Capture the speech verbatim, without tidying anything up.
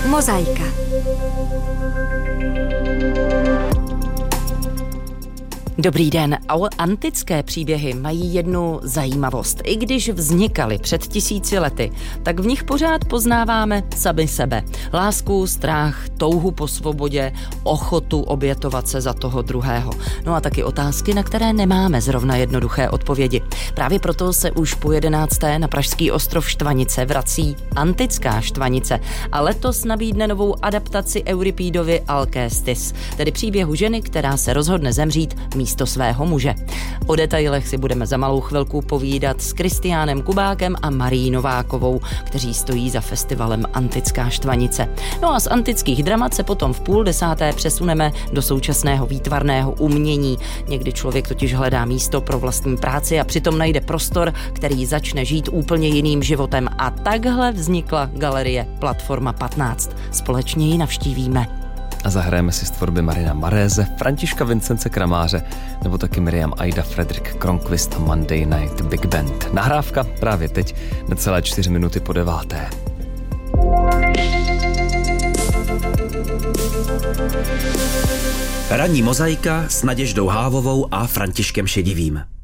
Mozaika. Dobrý den. Antické příběhy mají jednu zajímavost. I když vznikaly před tisíci lety, tak v nich pořád poznáváme sami sebe. Lásku, strach, touhu po svobodě, ochotu obětovat se za toho druhého. No a taky otázky, na které nemáme zrovna jednoduché odpovědi. Právě proto se už po jedenácté na pražský ostrov Štvanice vrací Antická Štvanice a letos nabídne novou adaptaci Euripidovy Alcestis, tedy příběhu ženy, která se rozhodne zemřít místo svého muže. O detailech si budeme za malou chvilku povídat s Kristiánem Kubákem a Marií Novákovou, kteří stojí za festivalem Antická Štvanice. No a z antických dramat se potom v půl desáté přesuneme do současného výtvarného umění. Někdy člověk totiž hledá místo pro vlastní práci a přitom najde prostor, který začne žít úplně jiným životem. A takhle vznikla galerie Platforma patnáct. Společně ji navštívíme. A zahrajeme si z tvorby Marina Maréze, Františka Vincence Kramáře nebo taky Miriam Aida Fredrik Kronqvist Monday Night Big Band. Nahrávka právě teď necelé čtyři minuty po deváté. Ranní mozaika s Naděždou Hávovou a Františkem Šedivým.